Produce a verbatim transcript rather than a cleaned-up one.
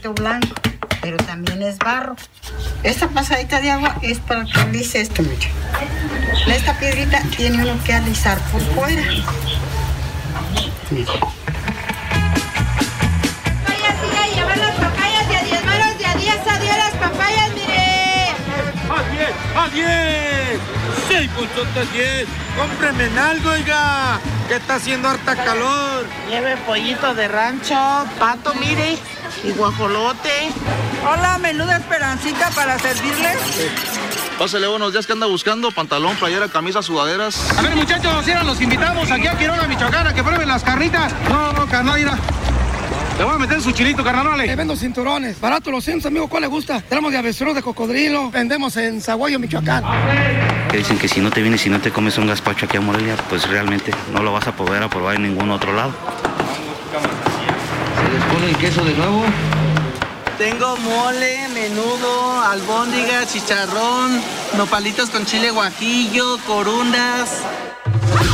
granito blanco, pero también es barro. Esta pasadita de agua es para que alise esto, mucho. Esta piedrita tiene uno que alisar por fuera. Mira. Vaya, siga a llevar las papayas de a diez varos, de a diez a diez las papayas, mire. ¡A diez! ¡A diez! ¡Seis bolsotes diez! ¡Cómpreme en algo, oiga! Que está haciendo harta calor. Lleve pollito de rancho, pato, mire, y guajolote. Hola, menuda Esperancita para servirles. Pásale, buenos días, que anda buscando pantalón, playera, camisa, sudaderas. A ver, muchachos, ahora los invitamos aquí a Quiroga, Michoacán, a que prueben las carnitas. No, no, carnal, mira. Te voy a meter su chilito, carnal, vale. Te vendo cinturones, barato los cientos, amigo, ¿cuál le gusta? Tenemos de avestruz, de cocodrilo, vendemos en Zaguayo, Michoacán. Que dicen que si no te vienes y no te comes un gazpacho aquí a Morelia, pues realmente no lo vas a poder probar en ningún otro lado. ¿Se les pone el queso de nuevo? Tengo mole, menudo, albóndiga, chicharrón, nopalitos con chile guajillo, corundas.